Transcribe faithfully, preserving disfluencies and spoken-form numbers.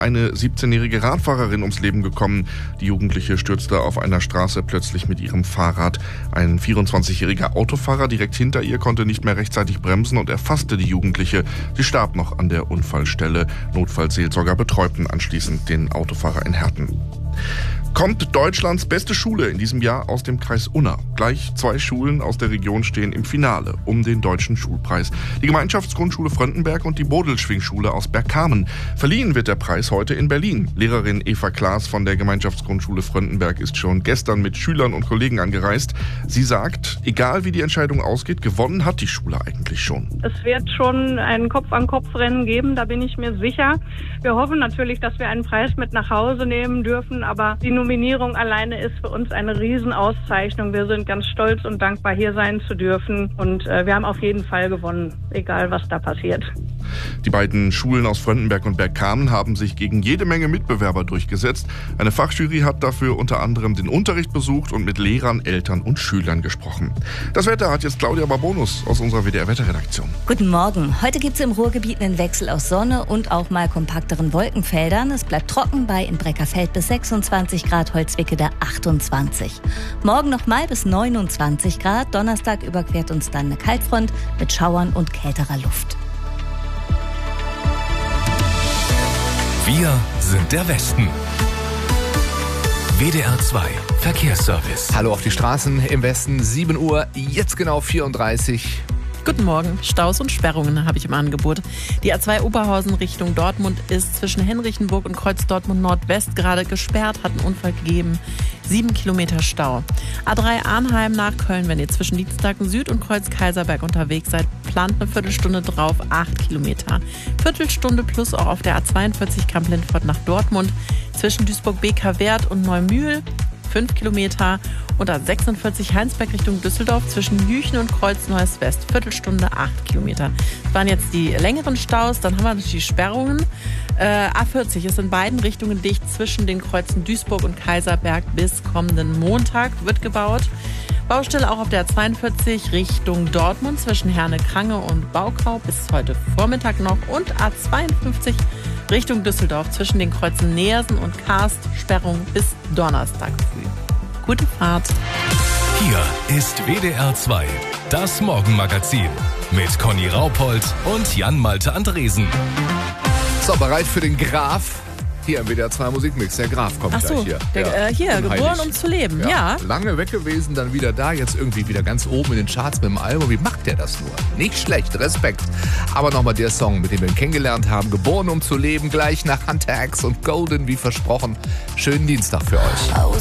eine siebzehnjährige Radfahrerin ums Leben gekommen. Die Jugendliche stürzte auf einer Straße plötzlich mit ihrem Fahrrad. Ein vierundzwanzigjähriger Autofahrer direkt hinter ihr konnte nicht mehr rechtzeitig bremsen und erfasste die Jugendliche. Sie starb noch an der Unfallstelle. Notfallseelsorger betreuten anschließend den Autofahrer in Herten. Kommt Deutschlands beste Schule in diesem Jahr aus dem Kreis Unna. Gleich zwei Schulen aus der Region stehen im Finale um den Deutschen Schulpreis. Die Gemeinschaftsgrundschule Fröndenberg und die Bodelschwingschule aus Bergkamen. Verliehen wird der Preis heute in Berlin. Lehrerin Eva Klaas von der Gemeinschaftsgrundschule Fröndenberg ist schon gestern mit Schülern und Kollegen angereist. Sie sagt, egal wie die Entscheidung ausgeht, gewonnen hat die Schule eigentlich schon. Es wird schon ein Kopf-an-Kopf-Rennen geben, da bin ich mir sicher. Wir hoffen natürlich, dass wir einen Preis mit nach Hause nehmen dürfen, aber die Nominierung alleine ist für uns eine Riesenauszeichnung. Wir sind ganz stolz und dankbar, hier sein zu dürfen. Und äh, wir haben auf jeden Fall gewonnen, egal was da passiert. Die beiden Schulen aus Fröndenberg und Bergkamen haben sich gegen jede Menge Mitbewerber durchgesetzt. Eine Fachjury hat dafür unter anderem den Unterricht besucht und mit Lehrern, Eltern und Schülern gesprochen. Das Wetter hat jetzt Claudia Barbonus aus unserer W D R-Wetterredaktion. Guten Morgen. Heute gibt es im Ruhrgebiet einen Wechsel aus Sonne und auch mal kompakteren Wolkenfeldern. Es bleibt trocken bei in Breckerfeld bis sechsundzwanzig Grad, Holzwickede achtundzwanzig. Morgen nochmal bis neunundzwanzig Grad. Donnerstag überquert uns dann eine Kaltfront mit Schauern und kälterer Luft. Wir sind der Westen. W D R zwei Verkehrsservice. Hallo auf die Straßen im Westen, sieben Uhr, jetzt genau vierunddreißig. Guten Morgen. Staus und Sperrungen habe ich im Angebot. Die A zwei Oberhausen Richtung Dortmund ist zwischen Henrichenburg und Kreuz Dortmund Nordwest gerade gesperrt, hat einen Unfall gegeben. Sieben Kilometer Stau. A drei Arnheim nach Köln, wenn ihr zwischen Dienstlaken Süd und Kreuz Kaiserberg unterwegs seid, plant eine Viertelstunde drauf, acht Kilometer. Viertelstunde plus auch auf der A zweiundvierzig Kamp-Lindfort nach Dortmund, zwischen Duisburg-B K-Wert und Neumühl, fünf Kilometer. Und A sechsundvierzig Heinsberg Richtung Düsseldorf zwischen Jüchen und Kreuz Neues West. Viertelstunde, acht Kilometer. Das waren jetzt die längeren Staus. Dann haben wir natürlich die Sperrungen. Äh, A vierzig ist in beiden Richtungen dicht zwischen den Kreuzen Duisburg und Kaiserberg bis kommenden Montag. Wird gebaut. Baustelle auch auf der A zweiundvierzig Richtung Dortmund zwischen Herne-Krange und Baukau bis heute Vormittag noch. Und A zweiundfünfzig Richtung Düsseldorf zwischen den Kreuzen Neersen und Karst. Sperrung bis Donnerstag früh. Gute Fahrt. Hier ist W D R zwei, das Morgenmagazin mit Conny Raupold und Jan-Malte Andresen. So, bereit für den Graf? Hier im W D R zwei Musikmix. Der Graf kommt Ach so, gleich hier. Der, ja, äh, hier, unheilig. geboren um zu leben, ja. ja. Lange weg gewesen, dann wieder da, jetzt irgendwie wieder ganz oben in den Charts mit dem Album. Wie macht der das nur? Nicht schlecht, Respekt. Aber nochmal der Song, mit dem wir ihn kennengelernt haben. Geboren um zu leben, gleich nach Hunter X und Golden, wie versprochen. Schönen Dienstag für euch.